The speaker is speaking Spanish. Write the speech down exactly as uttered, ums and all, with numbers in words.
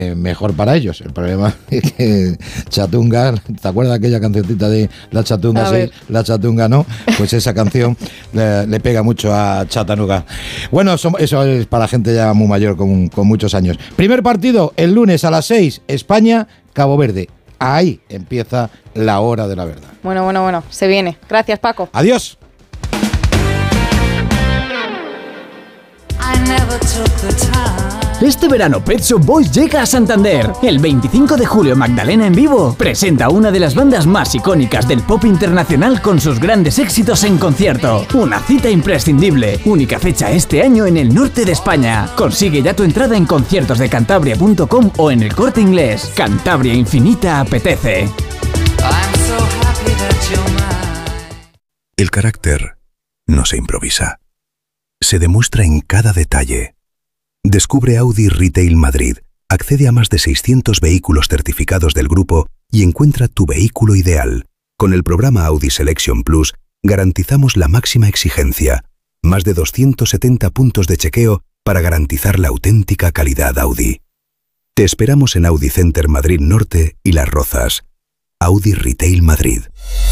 eh, mejor para ellos. El problema es que Chatunga, ¿te acuerdas de aquella cancioncita de La Chatunga sí, La Chatunga no? Pues esa canción le, le pega mucho a Chattanooga. Bueno, eso, eso es para gente ya muy mayor, con, con muchos años. Primer partido, el lunes a las seis, España, Cabo Verde. Ahí empieza la hora de la verdad. Bueno, bueno, bueno, se viene. Gracias, Paco. Adiós. Este verano Pet Shop Boys llega a Santander. El veinticinco de julio Magdalena en vivo presenta una de las bandas más icónicas del pop internacional con sus grandes éxitos en concierto. Una cita imprescindible. Única fecha este año en el norte de España. Consigue ya tu entrada en conciertos de cantabria punto com o en El Corte Inglés. Cantabria Infinita apetece. El carácter no se improvisa. Se demuestra en cada detalle. Descubre Audi Retail Madrid, accede a más de seiscientos vehículos certificados del grupo y encuentra tu vehículo ideal. Con el programa Audi Selection Plus garantizamos la máxima exigencia, más de doscientos setenta puntos de chequeo para garantizar la auténtica calidad Audi. Te esperamos en Audi Center Madrid Norte y Las Rozas. Audi Retail Madrid.